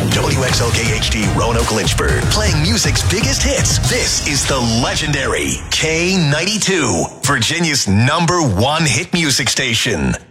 WXOK-HD Roanoke Lynchburg, playing music's biggest hits. This is the legendary K92, Virginia's #1 hit music station.